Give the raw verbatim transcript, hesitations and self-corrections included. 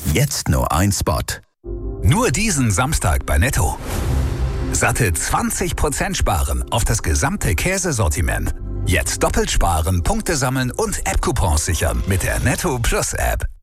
Jetzt nur ein Spot. Nur diesen Samstag bei Netto. Satte zwanzig Prozent sparen auf das gesamte Käsesortiment. Jetzt doppelt sparen, Punkte sammeln und App-Coupons sichern mit der Netto Plus App.